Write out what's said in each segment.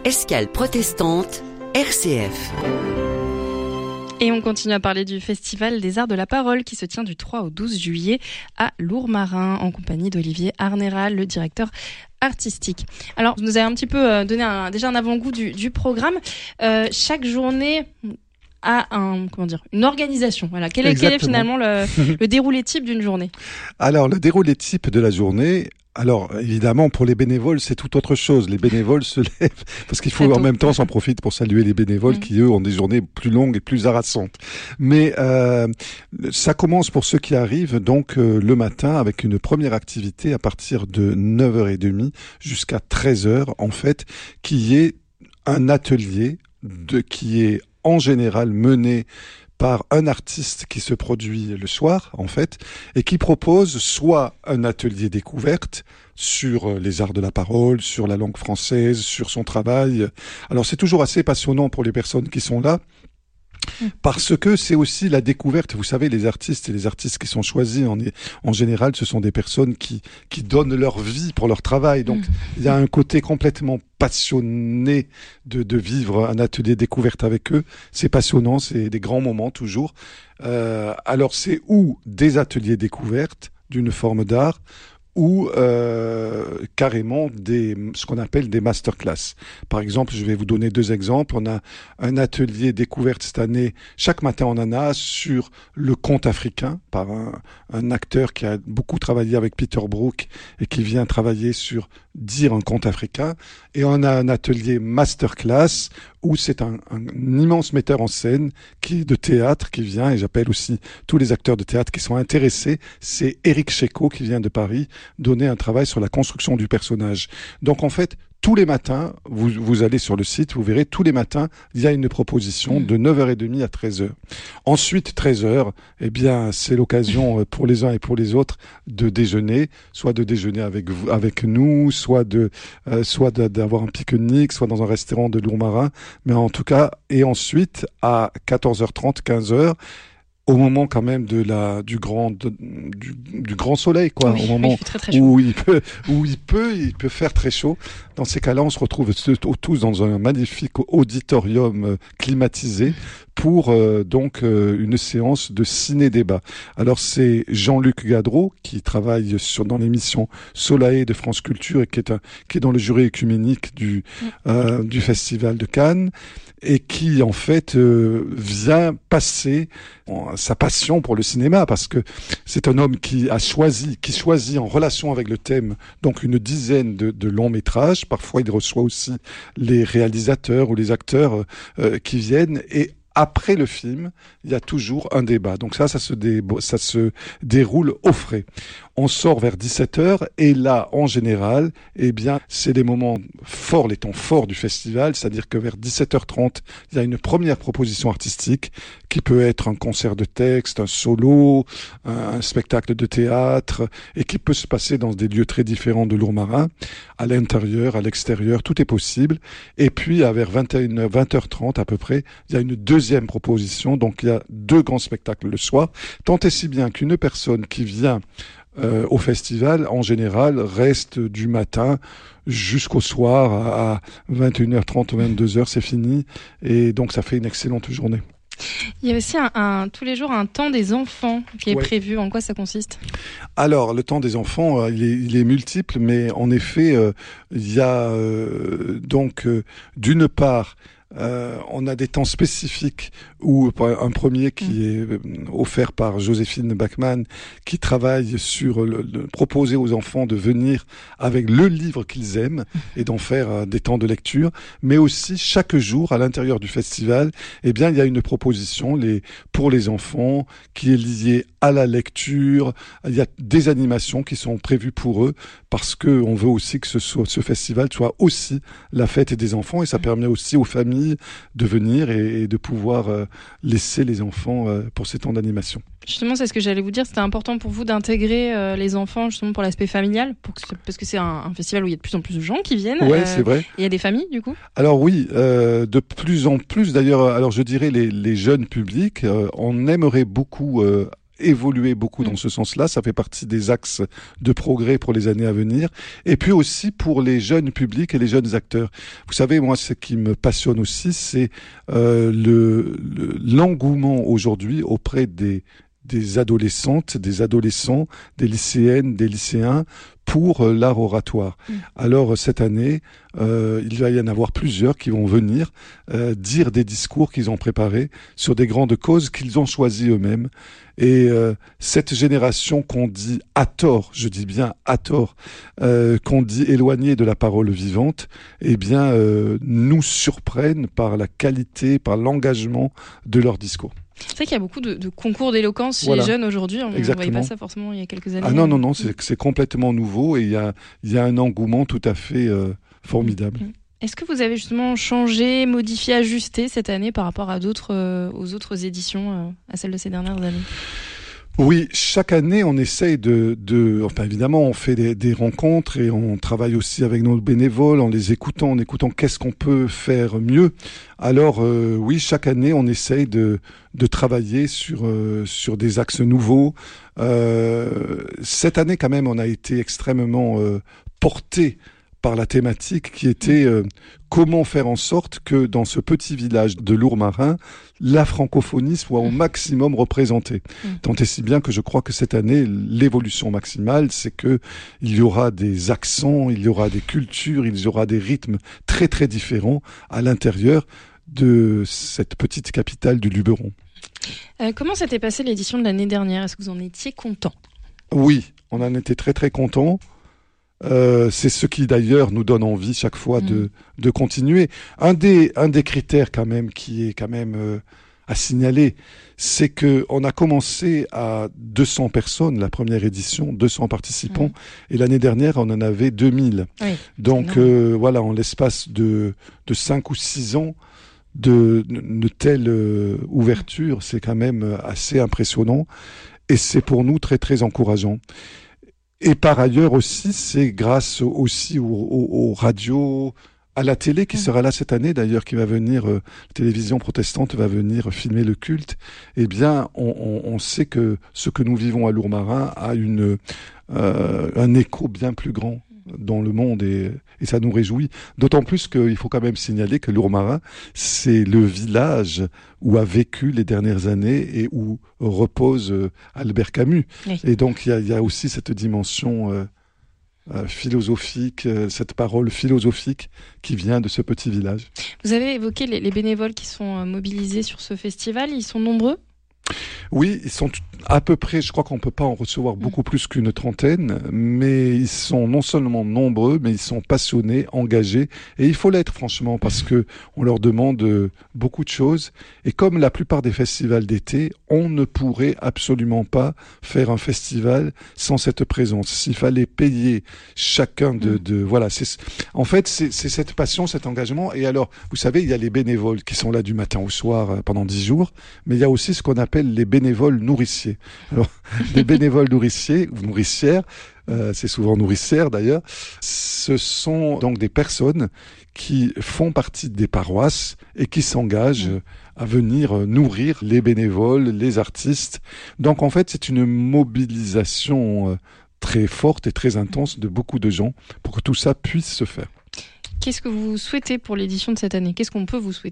Escale protestante, RCF. Et on continue à parler du Festival des Arts de la Parole qui se tient du 3 au 12 juillet à Lourmarin en compagnie d'Olivier Arnéral, le directeur artistique. Alors, vous nous avez un petit peu donné déjà un avant-goût du programme. Chaque journée a une organisation. Voilà. Quel est finalement le déroulé type d'une journée ? Alors, le déroulé type de la journée, alors évidemment pour les bénévoles c'est tout autre chose. Les bénévoles se lèvent parce qu'il faut en même temps s'en profite pour saluer les bénévoles qui eux ont des journées plus longues et plus harassantes. Mais ça commence pour ceux qui arrivent donc le matin avec une première activité à partir de 9h30 jusqu'à 13h en fait, qui est un atelier qui est en général mené par un artiste qui se produit le soir, en fait, et qui propose soit un atelier découverte sur les arts de la parole, sur la langue française, sur son travail. Alors c'est toujours assez passionnant pour les personnes qui sont là, parce que c'est aussi la découverte. Vous savez, les artistes qui sont choisis, en général, ce sont des personnes qui donnent leur vie pour leur travail. Donc, il y a un côté complètement passionné de vivre un atelier découverte avec eux. C'est passionnant, c'est des grands moments toujours. Alors, c'est ou des ateliers découvertes d'une forme d'art, ou carrément ce qu'on appelle des masterclass. Par exemple, je vais vous donner 2 exemples. On a un atelier découverte cette année, chaque matin on en a, sur le conte africain, par un acteur qui a beaucoup travaillé avec Peter Brook et qui vient travailler sur dire un conte africain. Et on a un atelier masterclass où c'est un immense metteur en scène de théâtre qui vient, et j'appelle aussi tous les acteurs de théâtre qui sont intéressés. C'est Éric Checo qui vient de Paris donner un travail sur la construction du personnage. Donc en fait, tous les matins, vous allez sur le site, vous verrez, tous les matins, il y a une proposition de 9h30 à 13h. Ensuite, 13h, eh bien, c'est l'occasion pour les uns et pour les autres de déjeuner, soit de déjeuner avec nous, soit d'avoir un pique-nique, soit dans un restaurant de Lourmarin, mais en tout cas, et ensuite, à 14h30, 15h, au moment quand même du grand soleil, quoi. Oui, au moment très, très où il peut faire très chaud. Dans ces cas-là, on se retrouve tous dans un magnifique auditorium climatisé pour une séance de ciné-débat. Alors c'est Jean-Luc Gadreau qui travaille dans l'émission Solae de France Culture et qui est dans le jury œcuménique du Festival de Cannes, et qui en fait vient passer sa passion pour le cinéma, parce que c'est un homme qui choisit en relation avec le thème donc une dizaine de longs métrages. Parfois il reçoit aussi les réalisateurs ou les acteurs qui viennent, et après le film, il y a toujours un débat. Donc ça se déroule au frais. On sort vers 17h et là, en général, eh bien, c'est les moments forts, les temps forts du festival. C'est-à-dire que vers 17h30, il y a une première proposition artistique qui peut être un concert de texte, un solo, un spectacle de théâtre, et qui peut se passer dans des lieux très différents de Lourmarin, à l'intérieur, à l'extérieur, tout est possible. Et puis, vers 20h30 à peu près, il y a une deuxième proposition. Donc, il y a 2 grands spectacles le soir. Tant et si bien qu'une personne qui vient au festival, en général, reste du matin jusqu'au soir à 21h30 ou 22h, c'est fini. Et donc, ça fait une excellente journée. Il y a aussi tous les jours un temps des enfants qui est prévu. En quoi ça consiste ? Alors, le temps des enfants, il est multiple, mais en effet, il y a d'une part, on a des temps spécifiques où un premier qui est offert par Joséphine Bachmann, qui travaille sur proposer aux enfants de venir avec le livre qu'ils aiment et d'en faire des temps de lecture, mais aussi chaque jour à l'intérieur du festival, eh bien il y a une proposition pour les enfants qui est liée à la lecture. Il y a des animations qui sont prévues pour eux, parce que on veut aussi que ce festival soit aussi la fête des enfants, et ça permet aussi aux familles de venir et de pouvoir laisser les enfants pour ces temps d'animation. Justement, c'est ce que j'allais vous dire. C'était important pour vous d'intégrer les enfants, justement pour l'aspect familial, parce que c'est un festival où il y a de plus en plus de gens qui viennent. Ouais, c'est vrai. Il y a des familles, du coup ? Alors oui, de plus en plus. D'ailleurs, alors je dirais les jeunes publics, on aimerait beaucoup évoluer beaucoup dans ce sens-là. Ça fait partie des axes de progrès pour les années à venir. Et puis aussi pour les jeunes publics et les jeunes acteurs. Vous savez, moi, ce qui me passionne aussi, c'est l'engouement aujourd'hui auprès des adolescentes, des adolescents, des lycéennes, des lycéens pour l'art oratoire. Alors cette année, il va y en avoir plusieurs qui vont venir dire des discours qu'ils ont préparés sur des grandes causes qu'ils ont choisies eux-mêmes. Et cette génération qu'on dit à tort, je dis bien à tort, qu'on dit éloignée de la parole vivante, eh bien nous surprennent par la qualité, par l'engagement de leur discours. C'est vrai qu'il y a beaucoup de concours d'éloquence chez les jeunes aujourd'hui. On ne voyait pas ça forcément il y a quelques années. Ah non, c'est complètement nouveau et il y a un engouement tout à fait formidable. Est-ce que vous avez justement changé, modifié, ajusté cette année par rapport à aux autres éditions, à celles de ces dernières années ? Oui, chaque année, on essaye enfin évidemment, on fait des rencontres et on travaille aussi avec nos bénévoles en les écoutant, qu'est-ce qu'on peut faire mieux. Alors oui, chaque année, on essaye de travailler sur des axes nouveaux. Cette année, quand même, on a été extrêmement porté par la thématique qui était comment faire en sorte que dans ce petit village de Lourmarin, la francophonie soit au maximum représentée. Tant et si bien que je crois que cette année, l'évolution maximale, c'est que il y aura des accents, il y aura des cultures, il y aura des rythmes très très différents à l'intérieur de cette petite capitale du Luberon. Comment s'était passée l'édition de l'année dernière ? Est-ce que vous en étiez content ? Oui, on en était très très contents. C'est ce qui d'ailleurs nous donne envie chaque fois de continuer. Un des critères quand même qui est quand même à signaler, c'est que on a commencé à 200 personnes la première édition, 200 participants, et l'année dernière on en avait 2000. Oui, donc voilà, en l'espace de 5 ou 6 ans de telle ouverture, c'est quand même assez impressionnant et c'est pour nous très très encourageant. Et par ailleurs aussi, c'est grâce aussi aux radios, à la télé qui sera là cette année d'ailleurs, qui va venir, la télévision protestante va venir filmer le culte. Eh bien, on sait que ce que nous vivons à Lourmarin a un écho bien plus grand dans le monde et ça nous réjouit. D'autant plus qu'il faut quand même signaler que Lourmarin, c'est le village où a vécu les dernières années et où repose Albert Camus. Oui. Et donc il y a aussi cette dimension philosophique, cette parole philosophique qui vient de ce petit village. Vous avez évoqué les bénévoles qui sont mobilisés sur ce festival, ils sont nombreux ? Oui, ils sont à peu près, je crois qu'on peut pas en recevoir beaucoup plus qu'une trentaine, mais ils sont non seulement nombreux, mais ils sont passionnés, engagés, et il faut l'être franchement parce que on leur demande beaucoup de choses, et comme la plupart des festivals d'été, on ne pourrait absolument pas faire un festival sans cette présence. S'il fallait payer chacun voilà, en fait, c'est cette passion, cet engagement, et alors, vous savez, il y a les bénévoles qui sont là du matin au soir pendant 10 jours, mais il y a aussi ce qu'on appelle les bénévoles nourriciers. Alors, les bénévoles nourriciers ou nourricières, c'est souvent nourricières d'ailleurs, ce sont donc des personnes qui font partie des paroisses et qui s'engagent à venir nourrir les bénévoles, les artistes. Donc en fait, c'est une mobilisation très forte et très intense de beaucoup de gens pour que tout ça puisse se faire. Qu'est-ce que vous souhaitez pour l'édition de cette année ? Qu'est-ce qu'on peut vous souhaiter ?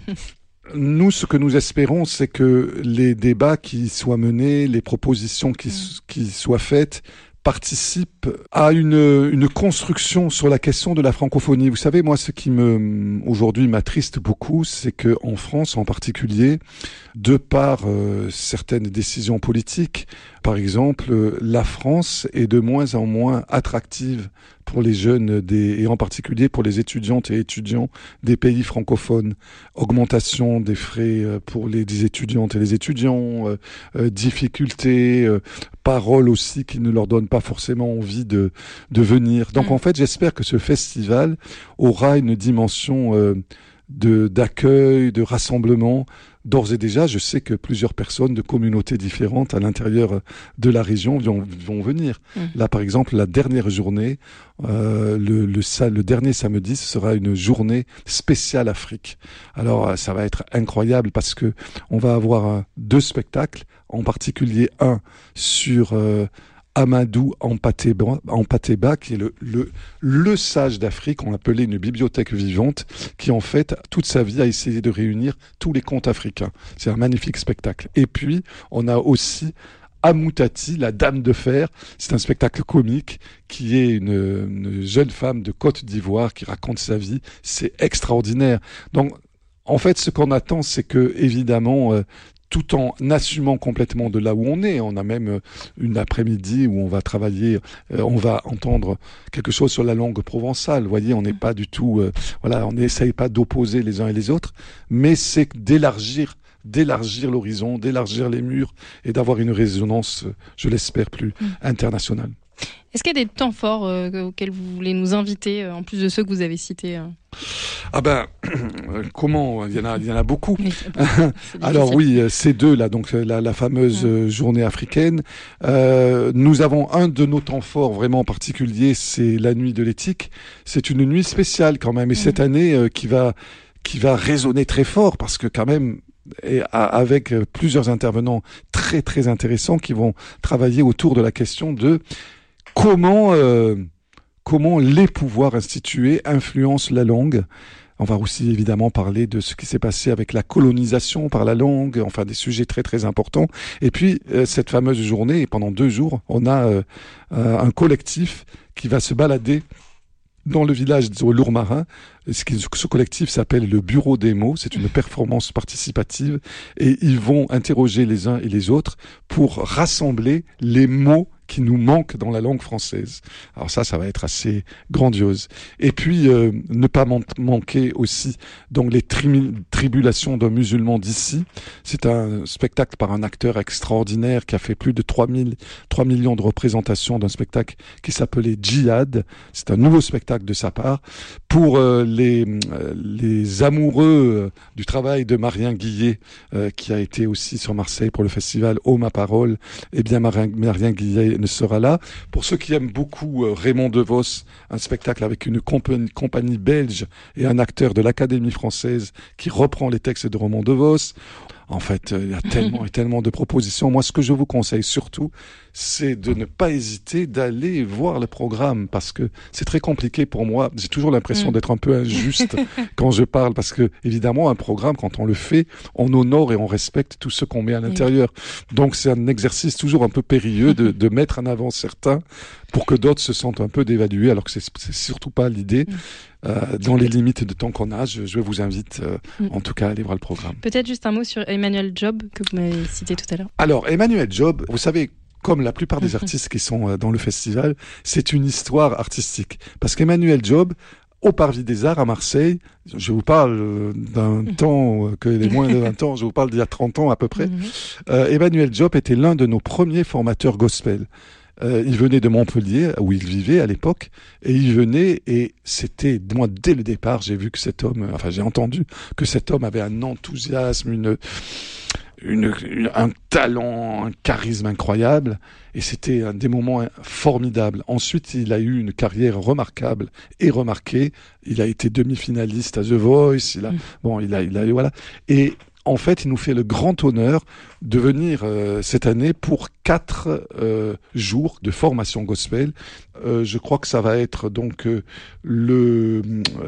Nous, ce que nous espérons, c'est que les débats qui soient menés, les propositions qui soient faites, participent à une construction sur la question de la francophonie. Vous savez, moi, ce qui aujourd'hui m'attriste beaucoup, c'est que en France, en particulier, de par certaines décisions politiques, par exemple, la France est de moins en moins attractive pour les jeunes et en particulier pour les étudiantes et étudiants des pays francophones. Augmentation des frais pour les étudiantes et les étudiants, difficultés, paroles aussi qui ne leur donnent pas forcément envie de venir. Donc en fait, j'espère que ce festival aura une dimension d'accueil, de rassemblement, d'ores et déjà, je sais que plusieurs personnes de communautés différentes à l'intérieur de la région vont venir. Là, par exemple, la dernière journée, le dernier samedi, ce sera une journée spéciale Afrique. Alors, ça va être incroyable parce que on va avoir 2 spectacles, en particulier un sur Amadou Ampateba, qui est le sage d'Afrique, on l'appelait une bibliothèque vivante, qui en fait, toute sa vie, a essayé de réunir tous les contes africains. C'est un magnifique spectacle. Et puis, on a aussi Amoutati, la Dame de Fer. C'est un spectacle comique qui est une jeune femme de Côte d'Ivoire qui raconte sa vie. C'est extraordinaire. Donc, en fait, ce qu'on attend, c'est que, évidemment, tout en assumant complètement de là où on est. On a même une après-midi où on va travailler, on va entendre quelque chose sur la langue provençale. Vous voyez, on n'est pas du tout, on n'essaye pas d'opposer les uns et les autres, mais c'est d'élargir l'horizon, d'élargir les murs et d'avoir une résonance, je l'espère, plus internationale. Est-ce qu'il y a des temps forts auxquels vous voulez nous inviter, en plus de ceux que vous avez cités comment? Il y en a beaucoup. Oui, alors oui, ces 2 là, donc la fameuse journée africaine. Nous avons un de nos temps forts vraiment particuliers, c'est la nuit de l'éthique. C'est une nuit spéciale quand même, et cette année qui va résonner très fort parce que quand même, et avec plusieurs intervenants très très intéressants qui vont travailler autour de la question de comment les pouvoirs institués influencent la langue. On va aussi évidemment parler de ce qui s'est passé avec la colonisation par la langue, enfin des sujets très très importants. Et puis cette fameuse journée, pendant 2 jours, on a un collectif qui va se balader dans le village de Lourmarin. Ce collectif s'appelle le Bureau des mots. C'est une performance participative et ils vont interroger les uns et les autres pour rassembler les mots qui nous manquent dans la langue française. Alors ça va être assez grandiose. Et puis, ne pas manquer aussi donc les tribulations d'un musulman d'ici. C'est un spectacle par un acteur extraordinaire qui a fait plus de 3 millions de représentations d'un spectacle qui s'appelait Djihad. C'est un nouveau spectacle de sa part. Pour les amoureux du travail de Marien Guillet, qui a été aussi sur Marseille pour le festival Oh ma parole, eh bien Marien Guillet ne sera là. Pour ceux qui aiment beaucoup Raymond DeVos, un spectacle avec une compagnie belge et un acteur de l'Académie française qui reprend les textes de Raymond DeVos. En fait, il y a tellement et tellement de propositions. Moi, ce que je vous conseille surtout, c'est de ne pas hésiter d'aller voir le programme parce que c'est très compliqué pour moi. J'ai toujours l'impression d'être un peu injuste quand je parle parce que, évidemment, un programme, quand on le fait, on honore et on respecte tout ce qu'on met à l'intérieur. Donc, c'est un exercice toujours un peu périlleux de mettre en avant certains pour que d'autres se sentent un peu dévalués alors que c'est surtout pas l'idée. Dans les limites de temps qu'on a, je vous invite en tout cas à aller voir le programme. Peut-être juste un mot sur Emmanuel Job que vous m'avez cité tout à l'heure. Alors Emmanuel Job, vous savez, comme la plupart des artistes qui sont dans le festival, c'est une histoire artistique. Parce qu'Emmanuel Job, au Parvis des Arts à Marseille, je vous parle d'un temps que les moins de 20 ans, je vous parle d'il y a 30 ans à peu près, Emmanuel Job était l'un de nos premiers formateurs gospel. Il venait de Montpellier, où il vivait à l'époque, et il venait, et c'était, moi, dès le départ, j'ai vu que cet homme, j'ai entendu que cet homme avait un enthousiasme, un talent, un charisme incroyable, et c'était des moments formidables. Ensuite, il a eu une carrière remarquable et remarquée. Il a été demi-finaliste à The Voice, il a eu, voilà. Et en fait, il nous fait le grand honneur de venir cette année pour 4 jours de formation gospel. Je crois que ça va être donc le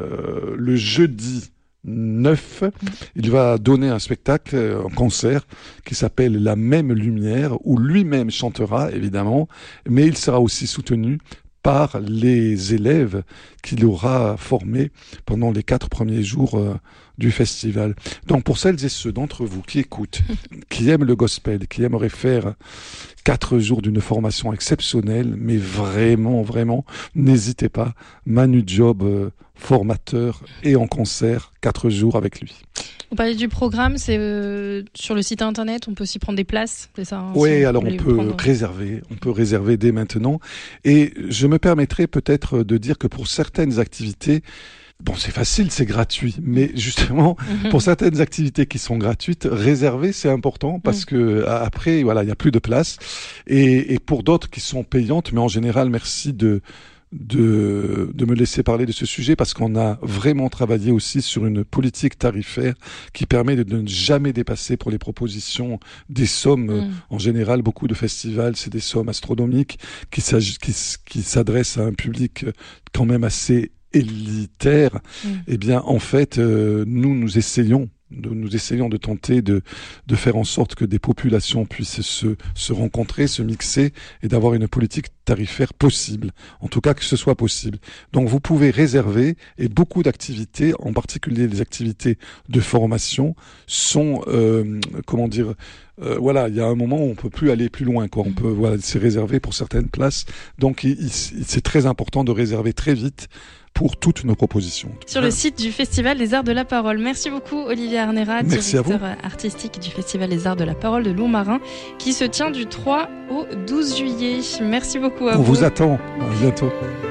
jeudi 9. Il va donner un spectacle, un concert qui s'appelle La même lumière, où lui-même chantera, évidemment, mais il sera aussi soutenu par les élèves qu'il aura formés pendant les 4 premiers jours du festival. Donc pour celles et ceux d'entre vous qui écoutent, qui aiment le gospel, qui aimeraient faire 4 jours d'une formation exceptionnelle, mais vraiment, vraiment, n'hésitez pas. Manu Job, formateur et en concert, 4 jours avec lui. Vous parlez du programme, c'est sur le site internet, on peut aussi prendre des places, c'est ça? Oui, alors on peut réserver dès maintenant. Et je me permettrai peut-être de dire que pour certaines activités, Bon, c'est facile, c'est gratuit, mais justement, pour certaines activités qui sont gratuites, réserver, c'est important parce que après, voilà, il n'y a plus de place. Et pour d'autres qui sont payantes, mais en général, merci de me laisser parler de ce sujet parce qu'on a vraiment travaillé aussi sur une politique tarifaire qui permet de ne jamais dépasser pour les propositions des sommes. En général, beaucoup de festivals, c'est des sommes astronomiques qui s'adressent à un public quand même assez élitaire. Eh bien, en fait, nous essayons de tenter de faire en sorte que des populations puissent se rencontrer, se mixer et d'avoir une politique tarifaire possible. En tout cas, que ce soit possible. Donc, vous pouvez réserver et beaucoup d'activités, en particulier les activités de formation, sont, voilà, il y a un moment où on peut plus aller plus loin, quoi. On peut, voilà, c'est réservé pour certaines places. Donc, c'est très important de réserver très vite pour toutes nos propositions. Sur le site du Festival des Arts de la Parole. Merci beaucoup Olivier Arnera, directeur artistique du Festival des Arts de la Parole de Lourmarin, qui se tient du 3 au 12 juillet. Merci beaucoup à vous. On vous attend. À bientôt.